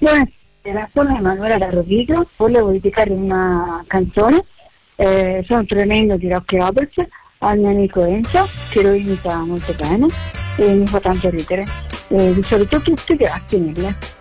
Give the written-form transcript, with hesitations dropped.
Buonasera, sono Emanuela da Rovigo, volevo dedicare una canzone, sono tremendo di Rocky Roberts, al mio amico Enzo, che lo imita molto bene e mi fa tanto ridere. Vi saluto tutti, grazie mille.